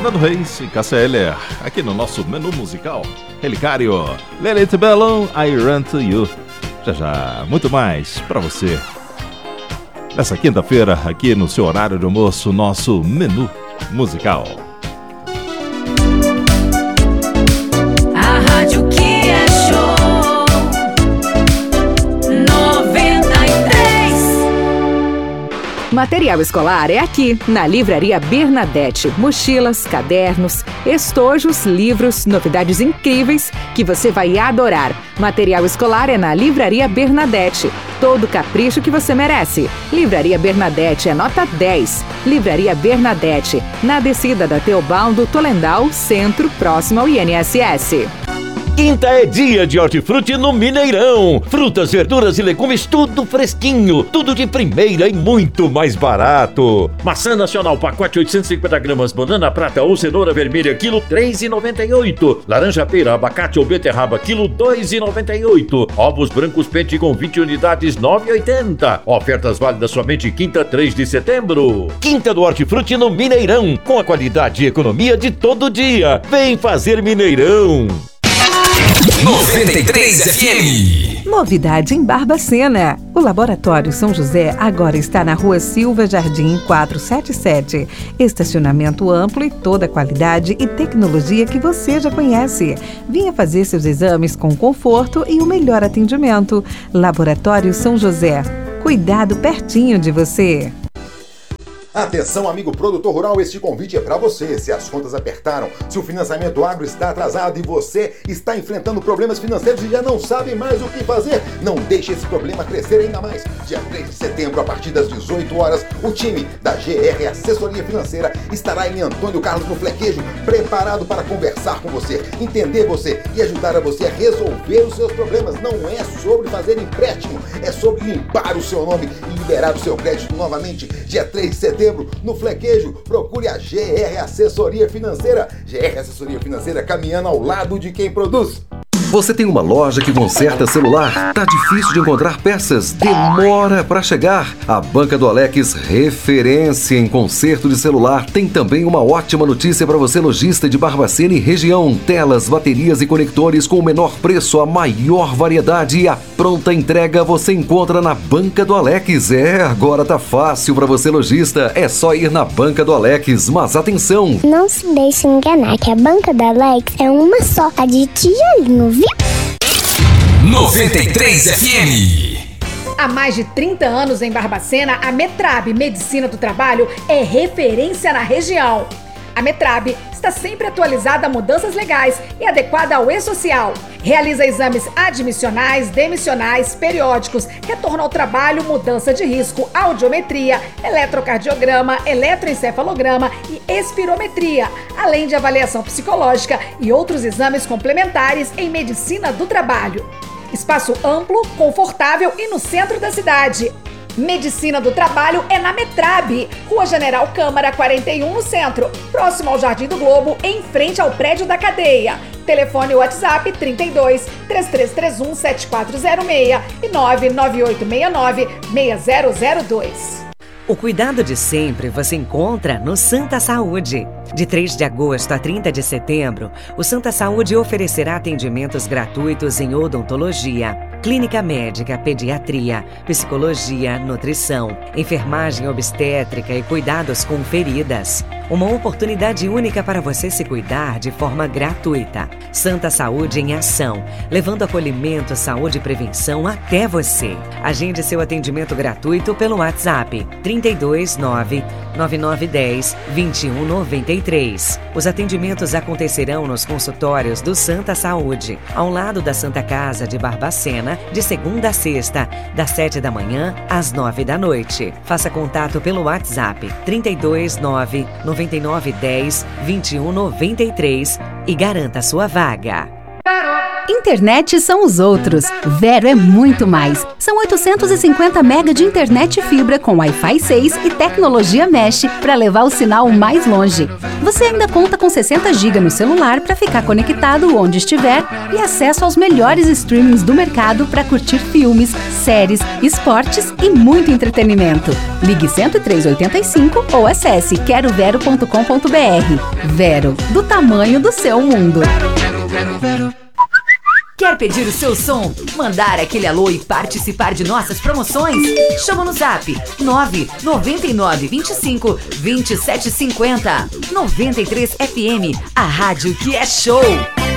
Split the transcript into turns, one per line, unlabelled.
Fernando Reis e Cássia Eller, aqui no nosso menu musical. Relicário, Lilith Bellon, I Run To You. Já já, muito mais pra você. Nessa quinta-feira, aqui no seu horário de almoço, nosso menu musical.
A rádio que é show 93.
Material escolar é aqui, na Livraria Bernadette. Mochilas, cadernos, estojos, livros, novidades incríveis que você vai adorar. Material escolar é na Livraria Bernadette. Todo capricho que você merece. Livraria Bernadette é nota 10. Livraria Bernadette, na descida da Teobaldo Tolendal, centro, próximo ao INSS.
Quinta é dia de hortifruti no Mineirão. Frutas, verduras e legumes, tudo fresquinho, tudo de primeira e muito mais barato. Maçã nacional, pacote 850 gramas, banana prata ou cenoura vermelha, quilo R$3,98. Laranja pera, abacate ou beterraba, quilo R$2,98. Ovos brancos pente com 20 unidades, R$9,80. Ofertas válidas somente quinta, 3 de setembro. Quinta do hortifruti no Mineirão, com a qualidade e economia de todo dia. Vem fazer Mineirão.
93 FM.
Novidade em Barbacena. O Laboratório São José agora está na Rua Silva Jardim 477. Estacionamento amplo e toda a qualidade e tecnologia que você já conhece. Venha fazer seus exames com conforto e o melhor atendimento. Laboratório São José. Cuidado pertinho de você.
Atenção, amigo produtor rural, este convite é para você. Se as contas apertaram, se o financiamento agro está atrasado e você está enfrentando problemas financeiros e já não sabe mais o que fazer, não deixe esse problema crescer ainda mais. Dia 3 de setembro, a partir das 18 horas, o time da GR Assessoria Financeira estará em Antônio Carlos no Flequejo, preparado para conversar com você, entender você e ajudar a você a resolver os seus problemas. Não é sobre fazer empréstimo, é sobre limpar o seu nome e liberar o seu crédito novamente. Dia 3 de setembro, no Flequejo, procure a GR Assessoria Financeira. GR Assessoria Financeira, caminhando ao lado de quem produz.
Você tem uma loja que conserta celular? Tá difícil de encontrar peças? Demora para chegar? A Banca do Alex, referência em conserto de celular, tem também uma ótima notícia para você, lojista de Barbacena e região. Telas, baterias e conectores com o menor preço, a maior variedade e a pronta entrega você encontra na Banca do Alex. Agora tá fácil para você, lojista. É só ir na Banca do Alex. Mas atenção!
Não se deixe enganar que a Banca do Alex é uma só, a de tijolinho, viu?
93 FM.
Há mais de 30 anos em Barbacena, a Metrab Medicina do Trabalho é referência na região. A Metrab está sempre atualizada a mudanças legais e adequada ao e-social. Realiza exames admissionais, demissionais, periódicos, retorno ao trabalho, mudança de risco, audiometria, eletrocardiograma, eletroencefalograma e espirometria, além de avaliação psicológica e outros exames complementares em medicina do trabalho. Espaço amplo, confortável e no centro da cidade. Medicina do Trabalho é na Metrab, Rua General Câmara 41 no centro, próximo ao Jardim do Globo, em frente ao prédio da cadeia. Telefone WhatsApp 32 3331 7406 e 99869 6002.
O cuidado de sempre você encontra no Santa Saúde. De 3 de agosto a 30 de setembro, o Santa Saúde oferecerá atendimentos gratuitos em odontologia, clínica médica, pediatria, psicologia, nutrição, enfermagem obstétrica e cuidados com feridas. Uma oportunidade única para você se cuidar de forma gratuita. Santa Saúde em ação, levando acolhimento, saúde e prevenção até você. Agende seu atendimento gratuito pelo WhatsApp 329 9910 2193. Os atendimentos acontecerão nos consultórios do Santa Saúde, ao lado da Santa Casa de Barbacena, de segunda a sexta, das 7 da manhã às 9 da noite. Faça contato pelo WhatsApp 329 9910 2193 e garanta sua vaga.
Parou.
Internet são os outros. Vero é muito mais. São 850 MB de internet fibra com Wi-Fi 6 e tecnologia Mesh para levar o sinal mais longe. Você ainda conta com 60 GB no celular para ficar conectado onde estiver e acesso aos melhores streamings do mercado para curtir filmes, séries, esportes e muito entretenimento. Ligue 10385 ou acesse querovero.com.br. Vero, do tamanho do seu mundo.
Quer pedir o seu som, mandar aquele alô e participar de nossas promoções? Chama no zap 99925 2750. 93 FM, a rádio que é show.